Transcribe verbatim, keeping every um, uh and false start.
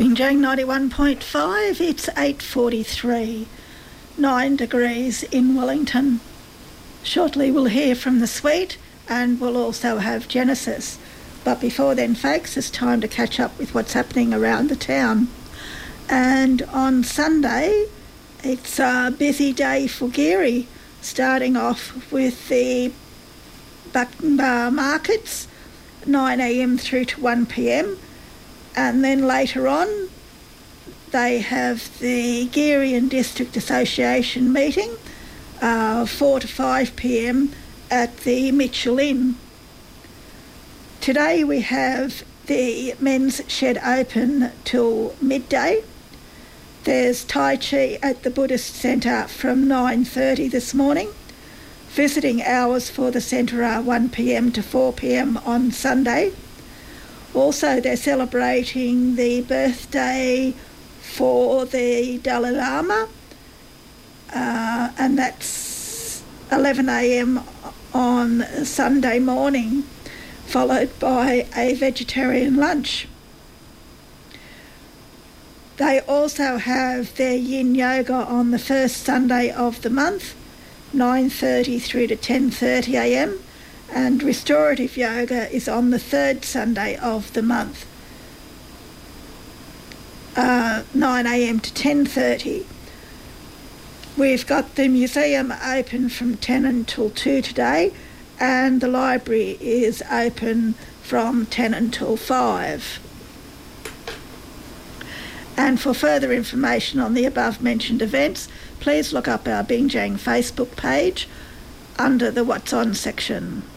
Binjang ninety-one point five, it's eight forty-three, nine degrees in Wellington. Shortly we'll hear from the Suite and we'll also have Genesis. But before then, folks, it's time to catch up with what's happening around the town. And on Sunday, it's a busy day for Geary, starting off with the Buckenbar markets, nine a m through to one p m, and then later on they have the Geary and District Association meeting, uh, four to five p m at the Mitchell Inn. Today we have the men's shed open till midday. There's Tai Chi at the Buddhist Centre from nine thirty this morning. Visiting hours for the centre are one p m to four p m on Sunday. Also, they're celebrating the birthday for the Dalai Lama, uh, and that's eleven a m on Sunday morning, followed by a vegetarian lunch. They also have their yin yoga on the first Sunday of the month, nine thirty through to ten thirty a m, and restorative yoga is on the third Sunday of the month, uh, nine a m to ten thirty. We've got the museum open from ten until two today, and the library is open from ten until five. And for further information on the above-mentioned events, please look up our Binjang Facebook page under the What's On section.